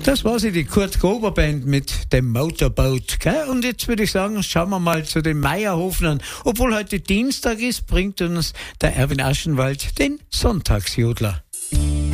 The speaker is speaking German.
Das war sie, die Kurt Gruber Band mit dem Motorboat. Gell? Und jetzt würde ich sagen, schauen wir mal zu den Meierhofnern. Obwohl heute Dienstag ist, bringt uns der Erwin Aschenwald den Sonntagsjodler.